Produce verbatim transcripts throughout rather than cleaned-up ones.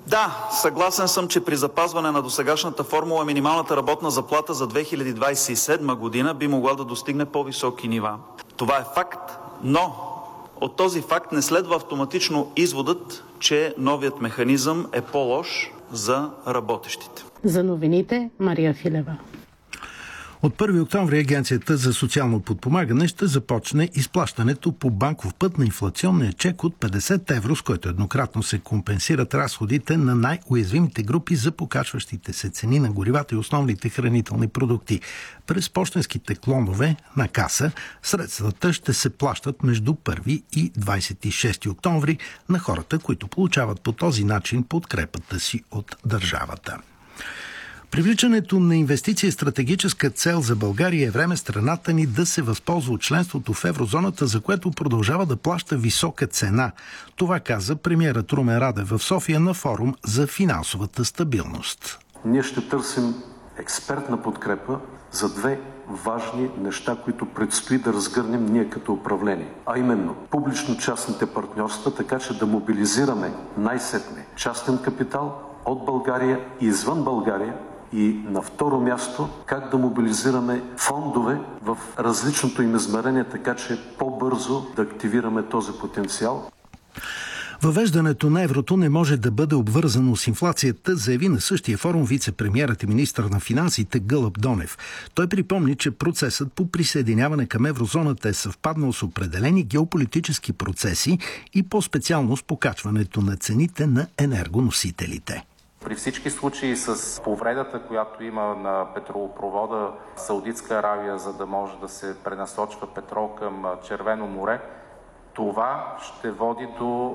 Да, съгласен съм, че при запазване на досегашната формула минималната работна заплата за две хиляди двадесет и седма година би могла да достигне по-високи нива. Това е факт, но от този факт не следва автоматично изводът, че новият механизъм е по-лош за работещите. За новините Мария Филева. От първи октомври Агенцията за социално подпомагане ще започне изплащането по банков път на инфлационния чек от петдесет евро, с който еднократно се компенсират разходите на най-уязвимите групи за покачващите се цени на горивата и основните хранителни продукти. През пощенските клонове на каса средствата ще се плащат между първи и двадесет и шести октомври на хората, които получават по този начин подкрепата си от държавата. Привличането на инвестиции е стратегическа цел за България. Е време страната ни да се възползва от членството в еврозоната, за което продължава да плаща висока цена. Това каза премиерът Румен Радев в София на форум за финансовата стабилност. Ние ще търсим експертна подкрепа за две важни неща, които предстои да разгърнем ние като управление. А именно публично-частните партньорства, така че да мобилизираме най-сетне частен капитал от България и извън България. И на второ място, как да мобилизираме фондове в различното им измерение, така че по-бързо да активираме този потенциал. Въвеждането на еврото не може да бъде обвързано с инфлацията, заяви на същия форум вице-премиерът и министър на финансите Гълъб Донев. Той припомни, че процесът по присъединяване към еврозоната е съвпаднал с определени геополитически процеси и по-специално с покачването на цените на енергоносителите. При всички случаи с повредата, която има на петролопровода Саудитска Аравия, за да може да се пренасочва петрол към Червено море, това ще води до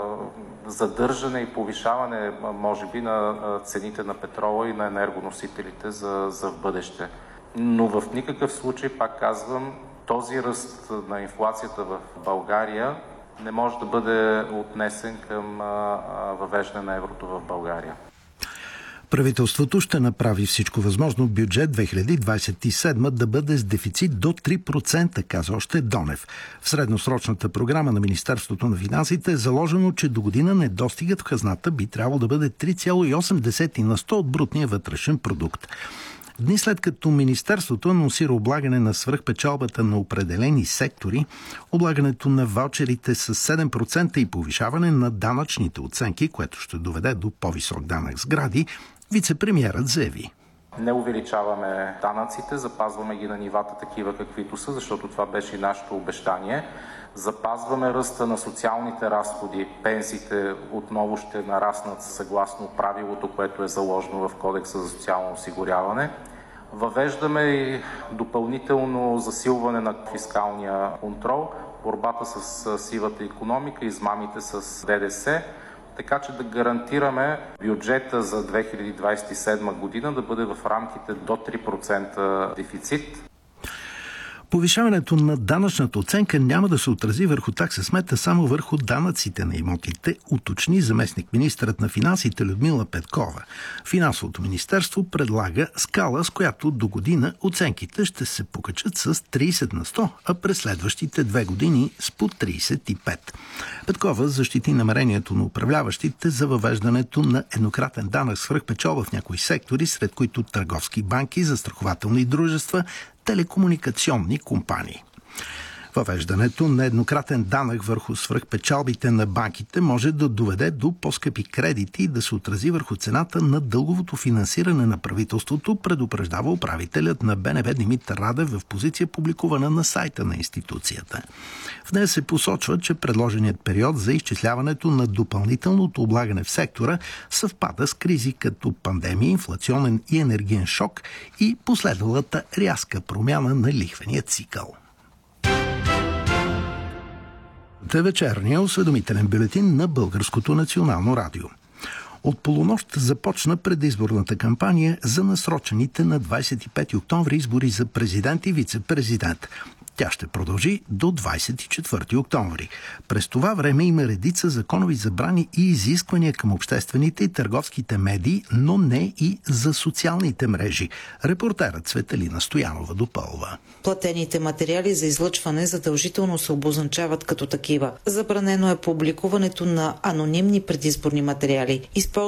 е, задържане и повишаване, може би, на цените на петрола и на енергоносителите за, за в бъдеще. Но в никакъв случай, пак казвам, този ръст на инфлацията в България не може да бъде отнесен към а, въвеждане на еврото в България. Правителството ще направи всичко възможно бюджет две хиляди двадесет и седма да бъде с дефицит до три процента, каза още Донев. В средносрочната програма на Министерството на финансите е заложено, че до година недостигът в хазната би трябвало да бъде три цяло и осем десети на сто от брутния вътрешен продукт. Дни след като Министерството анонсира облагане на свръхпечалбата на определени сектори, облагането на ваучерите с седем процента и повишаване на данъчните оценки, което ще доведе до по-висок данък сгради, вице-премиерът заяви. Не увеличаваме данъците, запазваме ги на нивата такива каквито са, защото това беше и нашето обещание. Запазваме ръста на социалните разходи, пенсиите отново ще нараснат съгласно правилото, което е заложено в Кодекса за социално осигуряване. Въвеждаме и допълнително засилване на фискалния контрол, борбата с сивата икономика, измамите с ДДС, така че да гарантираме бюджета за две хиляди двадесет и седма година да бъде в рамките до три процента дефицит. Повишаването на данъчната оценка няма да се отрази върху такса смет, а само върху данъците на имотите, уточни заместник-министърът на финансите Людмила Петкова. Финансовото министерство предлага скала, с която до година оценките ще се покачат с тридесет на сто, а през следващите две години с по тридесет и пет. Петкова защити намерението на управляващите за въвеждането на еднократен данък свръхпечалба в някои сектори, сред които търговски банки, застрахователни дружества, телекомуникационни компании. Въвеждането на еднократен данък върху свръхпечалбите на банките може да доведе до по-скъпи кредити и да се отрази върху цената на дълговото финансиране на правителството, предупреждава управителят на БНБ Димитър Радев в позиция, публикувана на сайта на институцията. В нея се посочва, че предложеният период за изчисляването на допълнителното облагане в сектора съвпада с кризи като пандемия, инфлационен и енергиен шок и последвалата рязка промяна на лихвения цикъл. Те вечерния осведомителен бюлетин на Българското национално радио. От полунощ започна предизборната кампания за насрочените на двадесет и пети октомври избори за президент и вице-президент. Тя ще продължи до двадесет и четвърти октомври. През това време има редица законови забрани и изисквания към обществените и търговските медии, но не и за социалните мрежи. Репортерът Цветелина Стоянова допълва. Платените материали за излъчване задължително се обозначават като такива. Забранено е публикуването на анонимни предизборни материали.